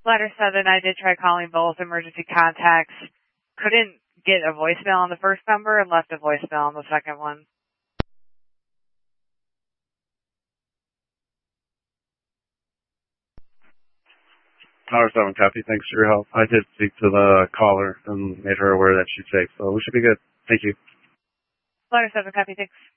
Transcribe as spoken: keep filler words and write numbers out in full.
Ladder seven, I did try calling both emergency contacts. Couldn't get a voicemail on the first number and left a voicemail on the second one. Ladder seven, copy. Thanks for your help. I did speak to the caller and made her aware that she's safe, so we should be good. Thank you. Ladder seven, copy. Thanks.